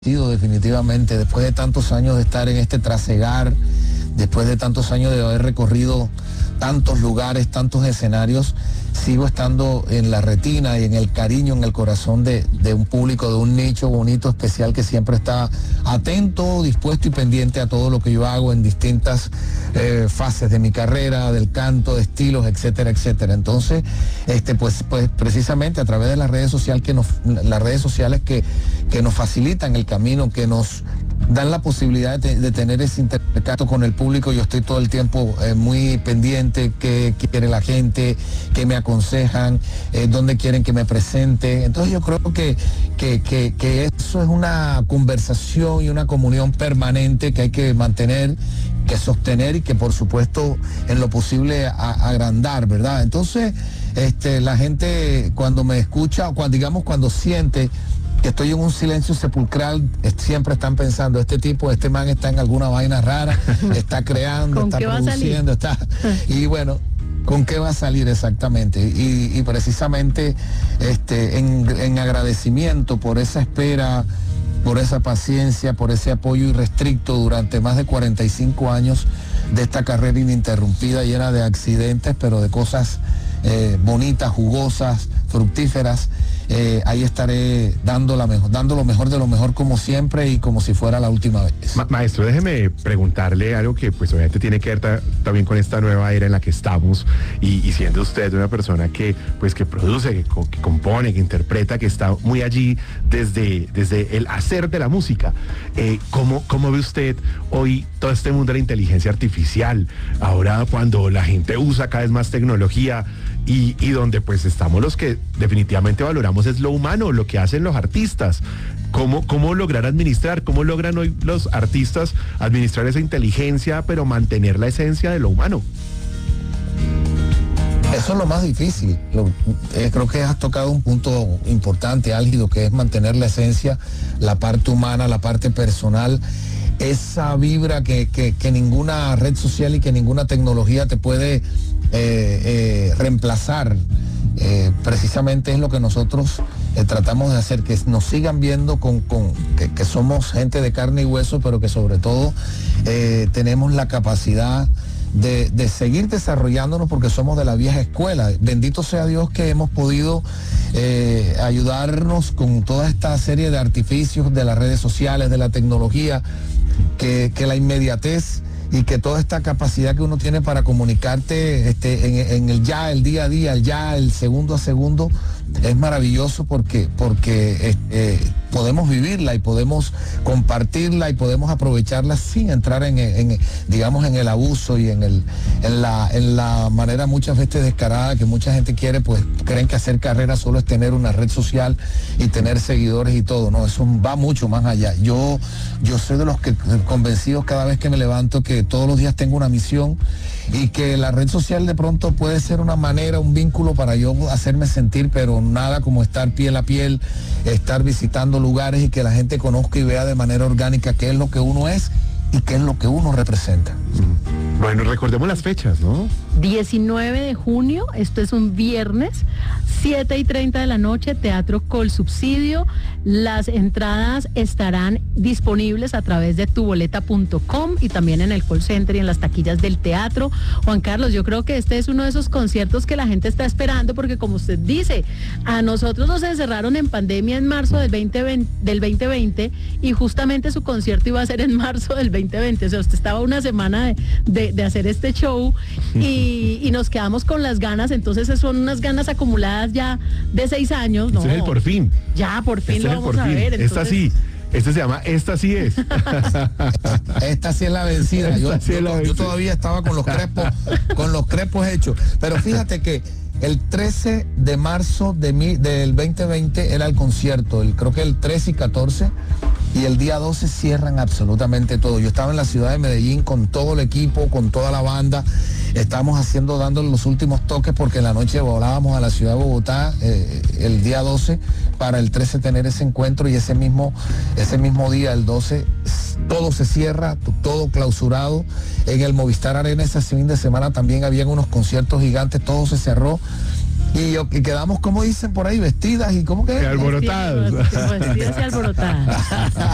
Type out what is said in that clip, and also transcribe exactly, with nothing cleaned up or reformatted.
Definitivamente, después de tantos años de estar en este trasegar, después de tantos años de haber recorrido tantos lugares, tantos escenarios, sigo estando en la retina y en el cariño, en el corazón de, de un público, de un nicho bonito, especial, que siempre está atento, dispuesto y pendiente a todo lo que yo hago en distintas eh, fases de mi carrera, del canto, de estilos, etcétera, etcétera. Entonces, este, pues, pues precisamente a través de las redes sociales que nos, las redes sociales que, que nos facilitan el camino, que nos dan la posibilidad de, de tener ese intercambio con el público. Yo estoy todo el tiempo eh, muy pendiente, qué quiere la gente, qué me aconsejan, eh, dónde quieren que me presente. Entonces yo creo que, que, que, que eso es una conversación y una comunión permanente que hay que mantener, que sostener y que por supuesto en lo posible a, agrandar, ¿verdad? Entonces este, la gente cuando me escucha, o cuando, digamos cuando siente que estoy en un silencio sepulcral, siempre están pensando, este tipo, este man está en alguna vaina rara, está creando, está produciendo, está... Y bueno, ¿con qué va a salir exactamente? Y, y precisamente este, en, en agradecimiento por esa espera, por esa paciencia, por ese apoyo irrestricto durante más de cuarenta y cinco años de esta carrera ininterrumpida, llena de accidentes, pero de cosas eh, bonitas, jugosas, fructíferas. Eh, ahí estaré dando, la mejor, dando lo mejor de lo mejor como siempre y como si fuera la última vez. Ma maestro, déjeme preguntarle algo que pues obviamente tiene que ver ta también con esta nueva era en la que estamos y, y siendo usted una persona que pues que produce, que, co que compone, que interpreta, que está muy allí desde, desde el hacer de la música. Eh, ¿cómo, ¿Cómo ve usted hoy todo este mundo de la inteligencia artificial? Ahora cuando la gente usa cada vez más tecnología y, y donde pues estamos los que definitivamente valoramos es lo humano, lo que hacen los artistas. ¿Cómo, cómo lograr administrar, cómo logran hoy los artistas administrar esa inteligencia, pero mantener la esencia de lo humano? Eso es lo más difícil. Lo, eh, creo que has tocado un punto importante, álgido, que es mantener la esencia, la parte humana, la parte personal, esa vibra que, que, que ninguna red social y que ninguna tecnología te puede eh, eh, reemplazar. Eh, precisamente es lo que nosotros eh, tratamos de hacer, que nos sigan viendo con, con que, que somos gente de carne y hueso, pero que sobre todo eh, tenemos la capacidad de, de seguir desarrollándonos porque somos de la vieja escuela. Bendito sea Dios que hemos podido eh, ayudarnos con toda esta serie de artificios de las redes sociales, de la tecnología, que, que la inmediatez y que toda esta capacidad que uno tiene para comunicarte este, en, en el ya, el día a día, el ya, el segundo a segundo, es maravilloso porque, porque eh, podemos vivirla y podemos compartirla y podemos aprovecharla sin entrar en, en digamos, en el abuso y en, el, en, la, en la manera muchas veces descarada que mucha gente quiere, pues creen que hacer carrera solo es tener una red social y tener seguidores y todo. No, eso va mucho más allá. Yo, yo soy de los que convencidos cada vez que me levanto que todos los días tengo una misión y que la red social de pronto puede ser una manera, un vínculo para yo hacerme sentir, pero nada como estar piel a piel, estar visitando lugares y que la gente conozca y vea de manera orgánica qué es lo que uno es y qué es lo que uno representa. Bueno, recordemos las fechas, ¿no? diecinueve de junio, esto es un viernes, siete y treinta de la noche, Teatro Colsubsidio. Las entradas estarán disponibles a través de tu boleta punto com y también en el call center y en las taquillas del teatro. Juan Carlos, yo creo que este es uno de esos conciertos que la gente está esperando porque, como usted dice, a nosotros nos encerraron en pandemia en marzo del veinte veinte, del veinte veinte y justamente su concierto iba a ser en marzo del veinte veinte. O sea, usted estaba una semana de, de, de hacer este show y, y nos quedamos con las ganas. Entonces son unas ganas acumuladas ya de seis años, ¿no? Este es el por fin. Ya, por fin este lo vamos a ver. Entonces... Esta sí. Este se llama Esta sí es. Esta sí es la vencida. Yo, sí es la yo, vencida. yo todavía estaba con los crepos, con los crepos hechos. Pero fíjate que el trece de marzo de mi, del veinte veinte era el concierto. El, creo que el trece y catorce. Y el día doce cierran absolutamente todo. Yo estaba en la ciudad de Medellín con todo el equipo, con toda la banda. Estamos haciendo, dándole los últimos toques porque en la noche volábamos a la ciudad de Bogotá eh, el día doce para el trece tener ese encuentro y ese mismo, ese mismo día, el doce, todo se cierra, todo clausurado. En el Movistar Arena ese fin de semana también habían unos conciertos gigantes, todo se cerró. Y, y quedamos, como dicen por ahí, vestidas y como que... Alborotadas. Vestidas y alborotadas.